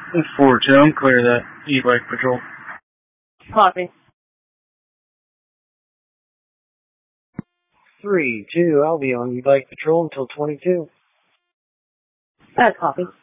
4-2, I'm clear of that e-bike patrol. Copy. 3-2, I'll be on e-bike patrol until 22. Copy.